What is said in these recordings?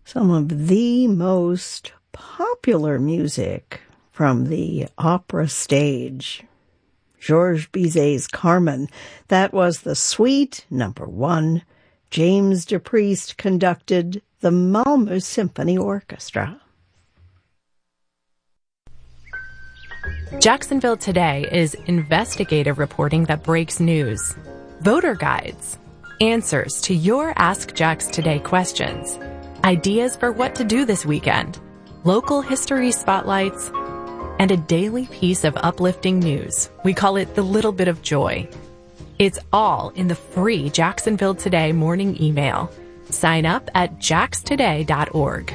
some of the most popular music from the opera stage. Georges Bizet's Carmen. That was the Suite Number 1. James DePriest conducted the Malmö Symphony Orchestra. Jacksonville Today is investigative reporting that breaks news, voter guides, answers to your Ask Jax Today questions, ideas for what to do this weekend, local history spotlights, and a daily piece of uplifting news. We call it the little bit of joy. It's all in the free Jacksonville Today morning email. Sign up at jaxtoday.org.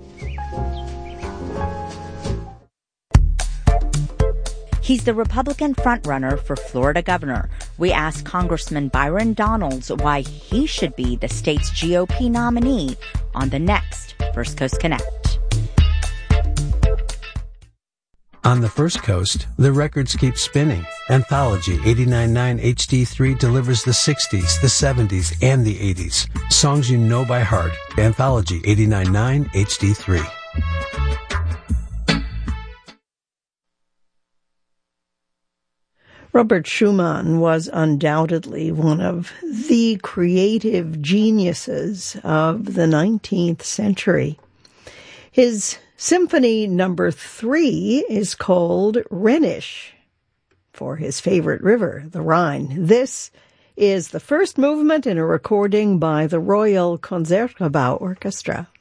He's the Republican frontrunner for Florida governor. We asked Congressman Byron Donalds why he should be the state's GOP nominee on the next First Coast Connect. On the First Coast, the records keep spinning. Anthology 89.9 HD3 delivers the 60s, the 70s, and the 80s. Songs you know by heart. Anthology 89.9 HD3. Robert Schumann was undoubtedly one of the creative geniuses of the 19th century. His Symphony Number 3 is called Rhenish, for his favorite river, the Rhine. This is the first movement in a recording by the Royal Concertgebouw Orchestra.